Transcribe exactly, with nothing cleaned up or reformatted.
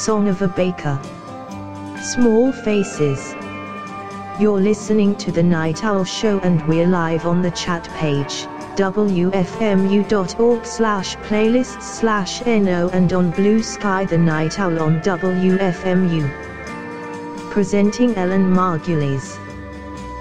Song of a Baker. Small Faces. You're listening to The Night Owl Show and we're live on the chat page, w f m u dot org slash playlists slash no, and on Blue Sky The Night Owl on W F M U. Presenting Ellen Margulies.